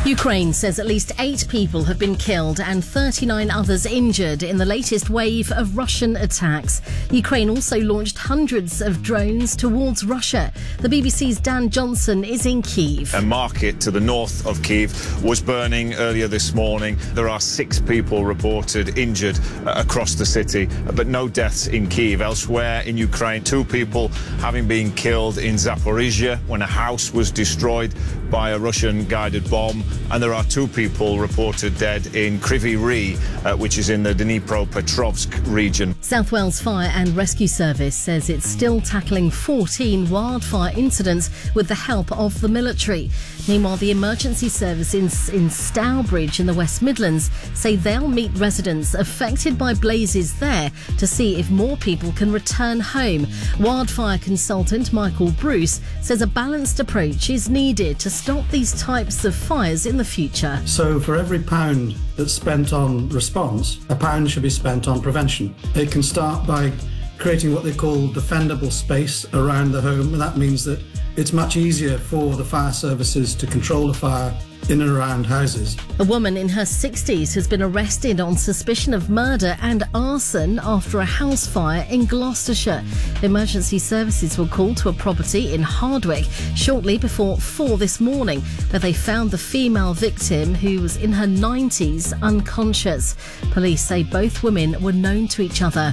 Ukraine says at least 8 people have been killed and 39 others injured in the latest wave of Russian attacks. Ukraine also launched hundreds of drones towards Russia. The BBC's Dan Johnson is in Kyiv. A market to the north of Kyiv was burning earlier this morning. There are 6 people reported injured across the city, but no deaths in Kyiv. Elsewhere in Ukraine, 2 people having been killed in Zaporizhia when a house was destroyed by a Russian-guided bomb. And there are 2 people reported dead in Kryvyi Rih, which is in the Dnipropetrovsk region. South Wales Fire and Rescue Service says it's still tackling 14 wildfire incidents with the help of the military. Meanwhile, the emergency service in Stourbridge in the West Midlands say they'll meet residents affected by blazes there to see if more people can return home. Wildfire consultant Michael Bruce says a balanced approach is needed to stop these types of fires in the future. So for every pound that's spent on response, a pound should be spent on prevention. It can start by creating what they call defendable space around the home, and that means that it's much easier for the fire services to control the fire in and around houses. A woman in her 60s has been arrested on suspicion of murder and arson after a house fire in Gloucestershire. Emergency services were called to a property in Hardwick shortly before 4 this morning, where they found the female victim, who was in her 90s, unconscious. Police say both women were known to each other.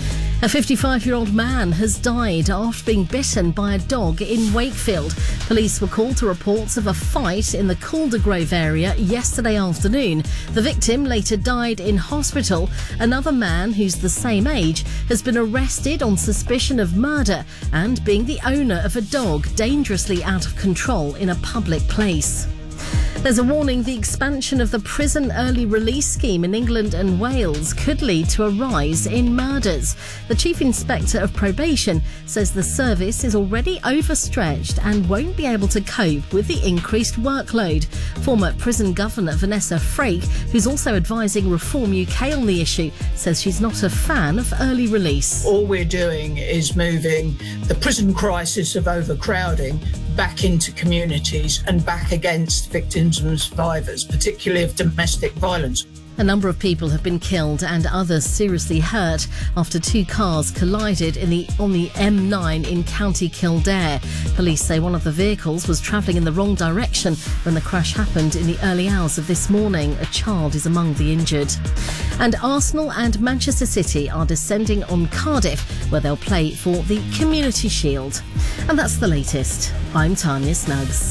A 55-year-old man has died after being bitten by a dog in Wakefield. Police were called to reports of a fight in the Caldergrove area yesterday afternoon. The victim later died in hospital. Another man who's the same age has been arrested on suspicion of murder and being the owner of a dog dangerously out of control in a public place. There's a warning the expansion of the prison early release scheme in England and Wales could lead to a rise in murders. The Chief Inspector of Probation says the service is already overstretched and won't be able to cope with the increased workload. Former prison governor Vanessa Frake, who's also advising Reform UK on the issue, says she's not a fan of early release. All we're doing is moving the prison crisis of overcrowding back into communities and back against victims and survivors, particularly of domestic violence. A number of people have been killed and others seriously hurt after 2 cars collided on the M9 in County Kildare. Police say one of the vehicles was travelling in the wrong direction when the crash happened in the early hours of this morning. A child is among the injured. And Arsenal and Manchester City are descending on Cardiff, where they'll play for the Community Shield. And that's the latest. I'm Tanya Snuggs.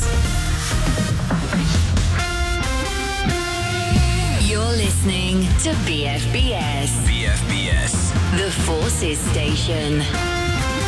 You're listening to BFBS. BFBS. The Forces Station.